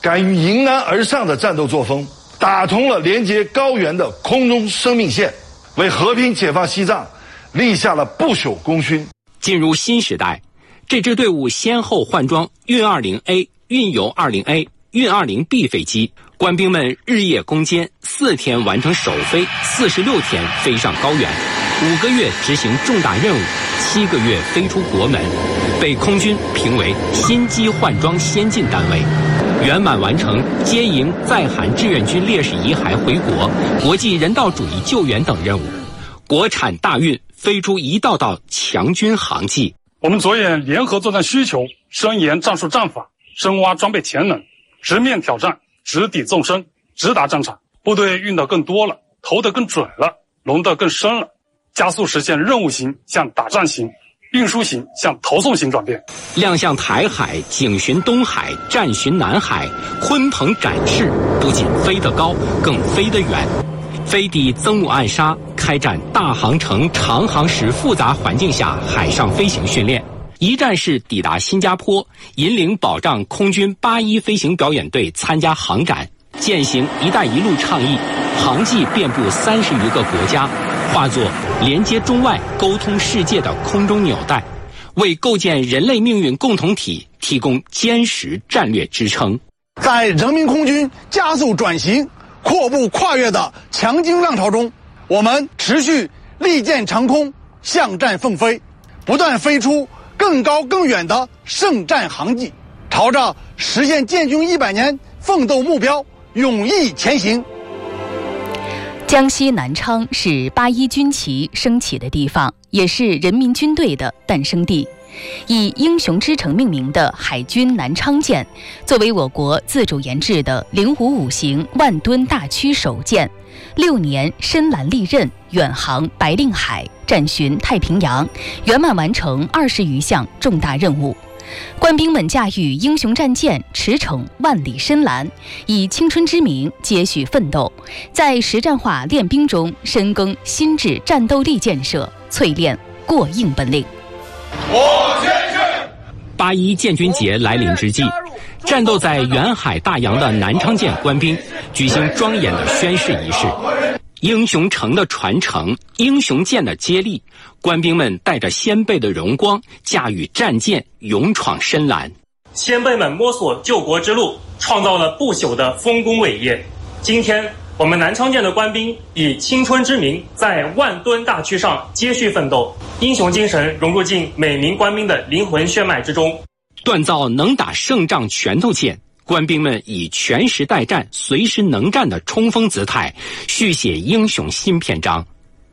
敢于迎难而上的战斗作风，打通了连接高原的空中生命线，为和平解放西藏立下了不朽功勋。 进入新时代，这支队伍先后换装运20A、运油20A、运20B 飞机，官兵们日夜攻坚，4天完成首飞，46天飞上高原，5个月执行重大任务，7个月飞出国门，被空军评为新机换装先进单位，圆满完成接营在韩志愿军烈士遗骸回国、国际人道主义救援等任务，国产大运飞出一道道强军航迹。 我们着眼联合作战需求，深研战术战法，深挖装备潜能，直面挑战，直抵纵深，直达战场。部队运得更多了，投得更准了，笼得更深了，加速实现任务型向打仗型、运输型向投送型转变。 亮相台海，警巡东海，战巡南海，鲲鹏展翅，不仅飞得高，更飞得远。飞抵曾母暗沙，开展大航程、长航时复杂环境下海上飞行训练。一站式抵达新加坡，引领保障空军81飞行表演队参加航展，践行“一带一路”倡议，航迹遍布30余个国家，化作连接中外、沟通世界的空中纽带，为构建人类命运共同体提供坚实战略支撑。 在人民空军加速转型、阔步跨越的强劲浪潮中，我们持续利剑长空，向战奋飞，不断飞出更高更远的圣战航迹，朝着实现建军100年奋斗目标勇毅前行。 江西南昌是81军旗升起的地方，也是人民军队的诞生地。以英雄之城命名的海军南昌舰，作为我国自主研制的055型万吨大驱首舰，6年深蓝利刃，远航白令海，战巡太平洋，圆满完成20余项重大任务。官兵们驾驭英雄战舰驰骋万里深蓝，以青春之名接续奋斗，在实战化练兵中深耕新制战斗力建设，淬炼过硬本领。 81建军节来临之际，战斗在远海大洋的南昌舰官兵举行庄严的宣誓仪式。英雄城的传承，英雄舰的接力，官兵们带着先辈的荣光，驾驭战舰勇闯深蓝。 先辈们摸索救国之路，创造了不朽的丰功伟业。今天我们南昌舰的官兵以青春之名，在万吨大驱上接续奋斗，英雄精神融入进每名官兵的灵魂血脉之中， 锻造能打胜仗拳头舰。官兵们以全时待战、随时能战的冲锋姿态，续写英雄新篇章。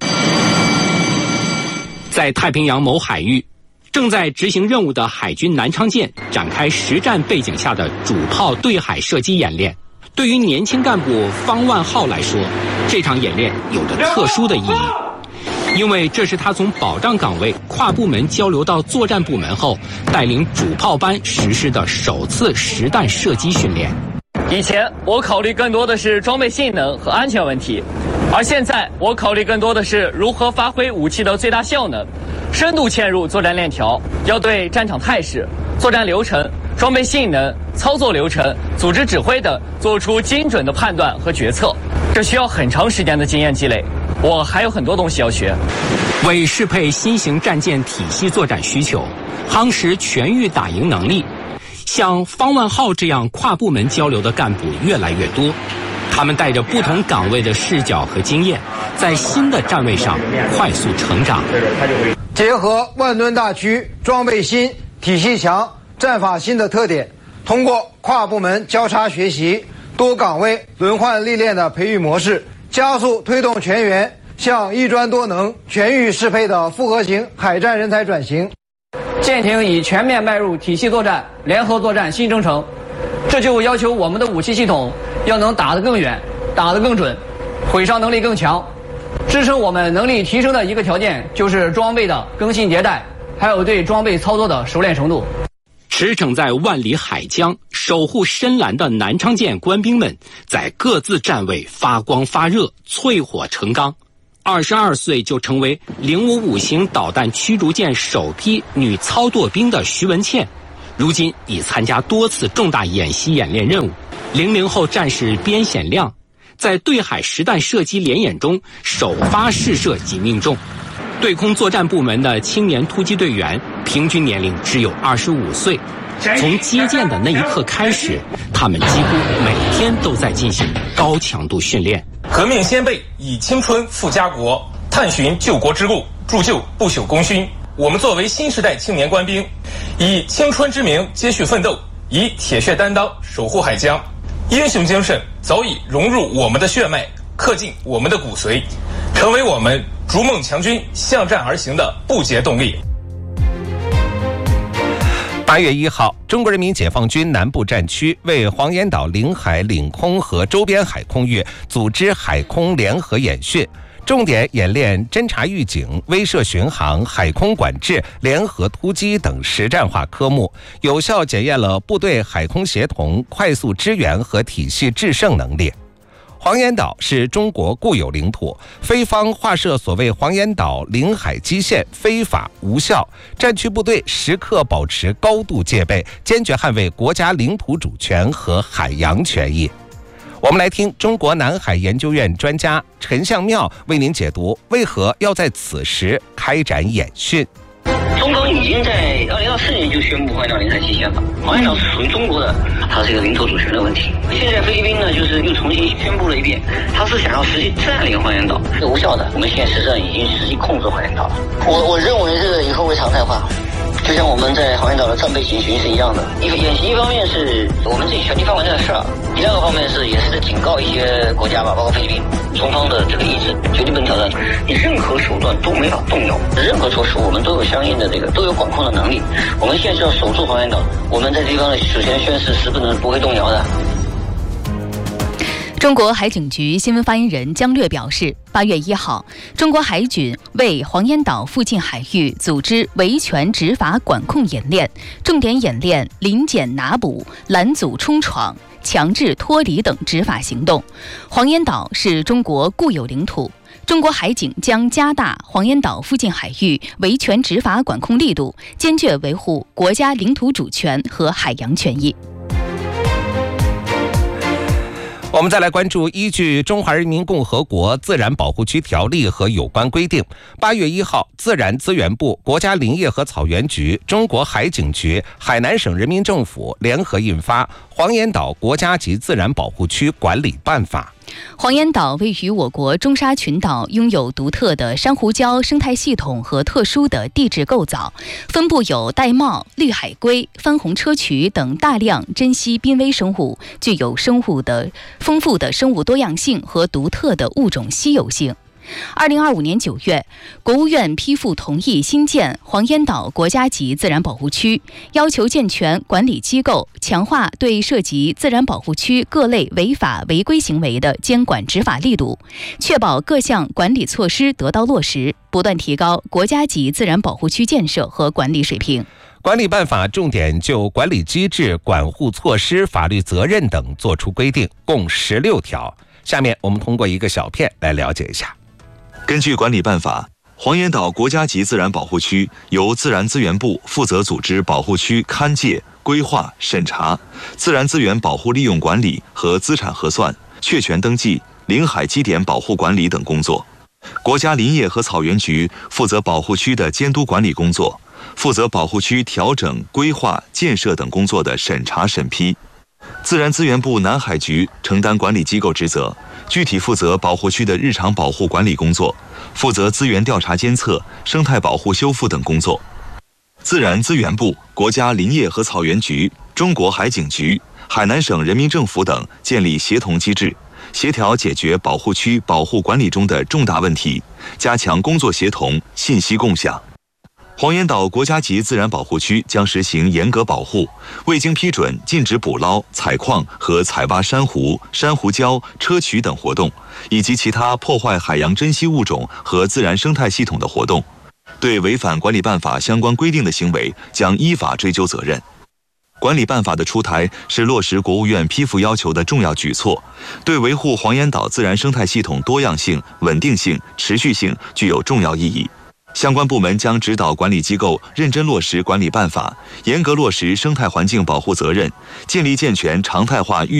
在太平洋某海域，正在执行任务的海军南昌舰展开实战背景下的主炮对海射击演练。对于年轻干部方万浩来说，这场演练有着特殊的意义，因为这是他从保障岗位跨部门交流到作战部门后，带领主炮班实施的首次实弹射击训练。 以前我考虑更多的是装备性能和安全问题，而现在我考虑更多的是如何发挥武器的最大效能，深度嵌入作战链条，要对战场态势、作战流程、装备性能、操作流程、组织指挥等做出精准的判断和决策，这需要很长时间的经验积累。我还有很多东西要学。 为适配新型战舰体系作战需求，夯实全域打赢能力，像方万浩这样跨部门交流的干部越来越多。他们带着不同岗位的视角和经验，在新的站位上快速成长。 结合万吨大驱、装备新、体系强、战法新的特点，通过跨部门交叉学习、多岗位轮换历练的培育模式，加速推动全员向一专多能、全域适配的复合型海战人才转型。 舰艇已全面迈入体系作战、联合作战新征程，这就要求我们的武器系统要能打得更远、打得更准，毁伤能力更强。支撑我们能力提升的一个条件就是装备的更新迭代，还有对装备操作的熟练程度。 驰骋在万里海疆、守护深蓝的南昌舰官兵们，在各自站位发光发热、淬火成钢。22岁就成为055型导弹驱逐舰首批女操舵兵的徐文倩， 如今已参加多次重大演习演练任务。00后战士边显亮在对海实弹射击联演中首发试射即命中。对空作战部门的青年突击队员平均年龄只有25岁。从接见的那一刻开始，他们几乎每天都在进行高强度训练。 革命先辈以青春赴家国，探寻救国之路，铸就不朽功勋。我们作为新时代青年官兵，以青春之名接续奋斗，以铁血担当守护海疆。英雄精神早已融入我们的血脉，刻进我们的骨髓，成为我们逐梦强军向战而行的不竭动力。 8月1号，中国人民解放军南部战区为黄岩岛领海、领空和周边海空域组织海空联合演训，重点演练侦察预警、威慑巡航、海空管制、联合突击等实战化科目，有效检验了部队海空协同、快速支援和体系制胜能力。黄岩岛是中国固有领土，非方划设所谓黄岩岛领海基线非法无效，战区部队时刻保持高度戒备，坚决捍卫国家领土主权和海洋权益。我们来听中国南海研究院专家陈向妙为您解读为何要在此时开展演训。 中方已经在2024年就宣布黄岩岛领海基线了，黄岩岛是属于中国的，它是一个领土主权的问题。现在菲律宾呢，就是又重新宣布了一遍，它是想要实际占领黄岩岛，是无效的。我们现在实际上已经实际控制黄岩岛了。我认为这个以后会常态化，就像我们在黄岩岛的战备警巡是一样的。演习一方面是我们自己权力范围内的事儿，第二个方面是也是在警告一些国家吧，包括菲律宾，中方的这个意志绝对不能挑战，你任何手段都没法动摇，任何措施我们都有相应的都有管控的能力。我们现在就要守住黄岩岛，我们在地方的主权宣誓是不会动摇的。 中国海警局新闻发言人姜略表示，8月1号，中国海军为黄岩岛附近海域组织维权执法管控演练，重点演练临检拿捕、拦阻冲闯、强制脱离等执法行动。黄岩岛是中国固有领土，中国海警将加大黄岩岛附近海域维权执法管控力度，坚决维护国家领土主权和海洋权益。 我们再来关注，依据《中华人民共和国自然保护区条例》和有关规定，8月1号，自然资源部、国家林业和草原局、中国海警局、海南省人民政府联合印发《黄岩岛国家级自然保护区管理办法》。 黄岩岛位于我国中沙群岛，拥有独特的珊瑚礁生态系统和特殊的地质构造，分布有玳瑁、绿海龟、番红砗磲等大量珍稀濒危生物，具有丰富的生物多样性和独特的物种稀有性。2025年9月，国务院批复同意新建黄岩岛国家级自然保护区，要求健全管理机构，强化对涉及自然保护区各类违法违规行为的监管执法力度，确保各项管理措施得到落实，不断提高国家级自然保护区建设和管理水平。 管理办法重点就管理机制、管护措施、法律责任等作出规定，共16条。下面我们通过一个小片来了解一下。 根据管理办法，黄岩岛国家级自然保护区由自然资源部负责组织保护区勘界、规划、审查、自然资源保护利用管理和资产核算、确权登记、领海基点保护管理等工作。国家林业和草原局负责保护区的监督管理工作，负责保护区调整、规划、建设等工作的审查审批。自然资源部南海局承担管理机构职责，具体负责保护区的日常保护管理工作，负责资源调查监测、生态保护修复等工作。自然资源部、国家林业和草原局、中国海警局、海南省人民政府等建立协同机制，协调解决保护区保护管理中的重大问题，加强工作协同、信息共享。黄岩岛国家级自然保护区将实行严格保护，未经批准禁止捕捞、采矿和采挖珊瑚、珊瑚礁、砗磲等活动，以及其他破坏海洋珍稀物种和自然生态系统的活动。对违反管理办法相关规定的行为，将依法追究责任。管理办法的出台是落实国务院批复要求的重要举措，对维护黄岩岛自然生态系统多样性、稳定性、持续性具有重要意义。 相关部门将指导管理机构认真落实管理办法，严格落实生态环境保护责任，建立健全常态化